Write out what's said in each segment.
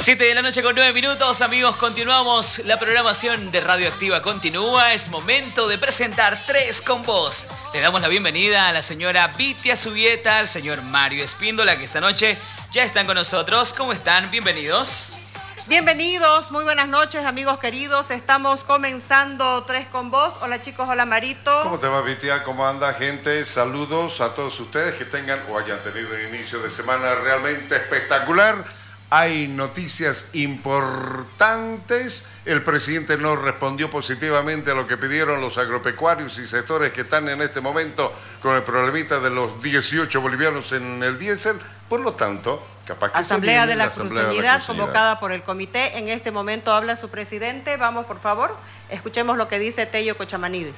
7 de la noche con 9 minutos, amigos, continuamos. La programación de Radioactiva continúa. Es momento de presentar Tres con Vos. Le damos la bienvenida a la señora Vitia Subieta, al señor Mario Espíndola, que esta noche ya están con nosotros. ¿Cómo están? Bienvenidos. Bienvenidos, muy buenas noches, amigos queridos. Estamos comenzando Tres con Vos. Hola, chicos, hola, Marito. ¿Cómo te va, Vitia? ¿Cómo anda, gente? Saludos a todos ustedes que tengan o hayan tenido un inicio de semana realmente espectacular. Hay noticias importantes. El presidente no respondió positivamente a lo que pidieron los agropecuarios y sectores que están en este momento con el problemita de los 18 bolivianos en el diésel. Por lo tanto, capaz que Asamblea de la Cruceñidad convocada por el comité. En este momento habla su presidente. Vamos, por favor, escuchemos lo que dice Tello Cochamanides.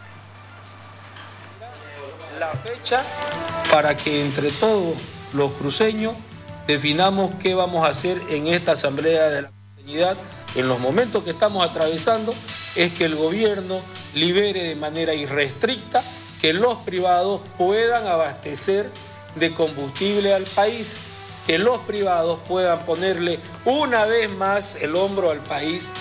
La fecha para que entre todos los cruceños definamos qué vamos a hacer en esta Asamblea de la Cruceñidad. En los momentos que estamos atravesando es que el gobierno libere de manera irrestricta que los privados puedan abastecer de combustible al país, que los privados puedan ponerle una vez más el hombro al país.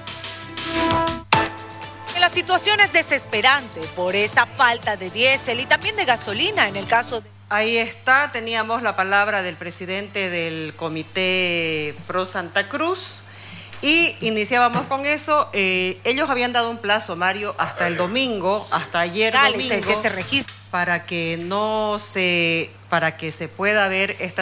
La situación es desesperante por esta falta de diésel y también de gasolina en el caso de... Ahí está, teníamos la palabra del presidente del Comité Pro Santa Cruz y iniciábamos con eso. Ellos habían dado un plazo, Mario, hasta el domingo, hasta ayer domingo, que se registre para que se pueda ver esta